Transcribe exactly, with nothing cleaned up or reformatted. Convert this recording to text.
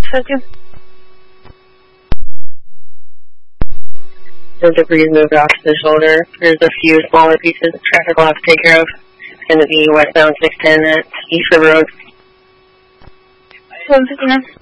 fifteen. The debris is moved off to the shoulder. There's a few smaller pieces of traffic we'll have to take care of. It's going to be westbound six ten at East River Road. one fifty-nine.